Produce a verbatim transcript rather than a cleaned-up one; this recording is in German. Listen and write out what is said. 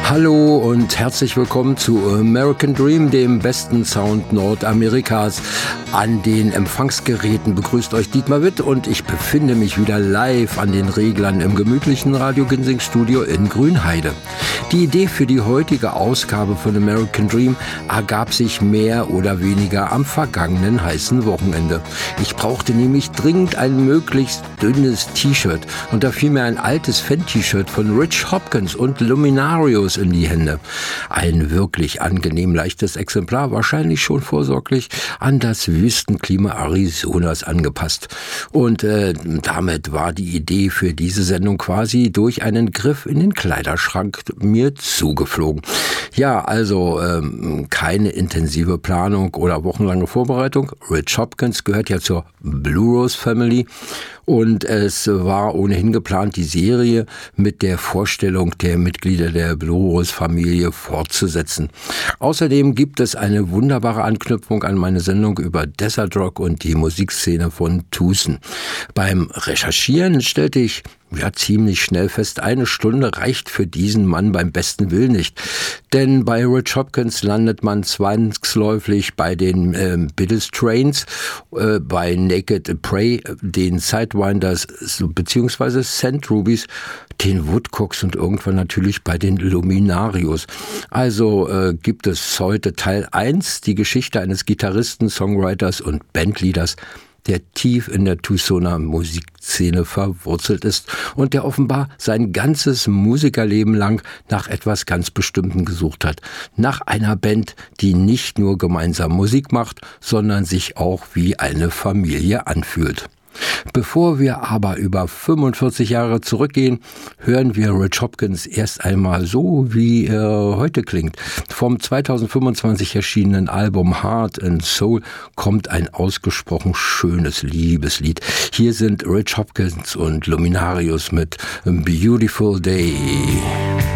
Hallo und herzlich willkommen zu American Dream, dem besten Sound Nordamerikas. An den Empfangsgeräten begrüßt euch Dietmar Witt und ich befinde mich wieder live an den Reglern im gemütlichen Radio Ginsing Studio in Grünheide. Die Idee für die heutige Ausgabe von American Dream ergab sich mehr oder weniger am vergangenen heißen Wochenende. Ich brauchte nämlich dringend ein möglichst dünnes T-Shirt und da fiel mir ein altes Fan-T-Shirt von Rich Hopkins und Luminarius in die Hände. Ein wirklich angenehm leichtes Exemplar, wahrscheinlich schon vorsorglich an das Wüstenklima Arizonas angepasst. Und äh, damit war die Idee für diese Sendung quasi durch einen Griff in den Kleiderschrank mir zugeflogen. Ja, also ähm, keine intensive Planung oder wochenlange Vorbereitung. Rich Hopkins gehört ja zur Blue Rose Family und es war ohnehin geplant, die Serie mit der Vorstellung der Mitglieder der Blue Rose Familie fortzusetzen. Außerdem gibt es eine wunderbare Anknüpfung an meine Sendung über Desert Rock und die Musikszene von Tucson. Beim Recherchieren stellte ich ja ziemlich schnell fest, eine Stunde reicht für diesen Mann beim besten Willen nicht. Denn bei Rich Hopkins landet man zwangsläufig bei den äh, Beatles Trains, äh, bei Naked Prey, den Sidewinders bzw. Saint Rubies, den Woodcocks und irgendwann natürlich bei den Luminarius. Also äh, gibt es heute Teil eins, die Geschichte eines Gitarristen, Songwriters und Bandleaders, der tief in der Tucsoner Musikszene verwurzelt ist und der offenbar sein ganzes Musikerleben lang nach etwas ganz Bestimmtem gesucht hat. Nach einer Band, die nicht nur gemeinsam Musik macht, sondern sich auch wie eine Familie anfühlt. Bevor wir aber über fünfundvierzig Jahre zurückgehen, hören wir Rich Hopkins erst einmal so, wie er heute klingt. Vom zweitausendfünfundzwanzig erschienenen Album Heart and Soul kommt ein ausgesprochen schönes Liebeslied. Hier sind Rich Hopkins und Luminarius mit A Beautiful Day.